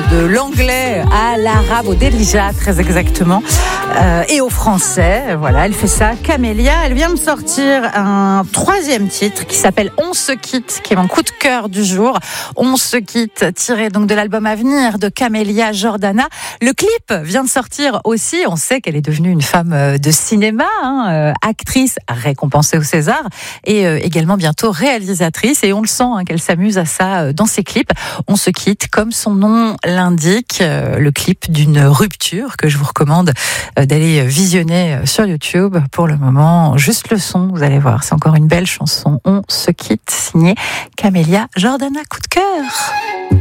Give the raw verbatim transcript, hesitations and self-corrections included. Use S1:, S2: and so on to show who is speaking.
S1: de l'anglais à l'arabe, au Derija très exactement, euh, et au français. Voilà, elle fait ça. Camélia, elle vient me sortir un troisième titre qui s'appelle On se quitte, qui est mon coup de cœur du jour. On se quitte, tiré donc de l'album à venir de Camélia Jordana. Le clip vient de sortir aussi. On sait qu'elle est devenue une femme de cinéma, hein, euh, actrice récompensée au César et euh, également bientôt réalisatrice. Et on le sent hein, qu'elle s'amuse à ça euh, dans ses clips. On se quitte, comme son nom l'indique, euh, le clip d'une rupture que je vous recommande euh, d'aller visionner sur YouTube. Pour le moment, juste le son, vous allez voir, c'est encore une belle chanson. On se quitte, signée Camélia Jordana. Coup de cœur.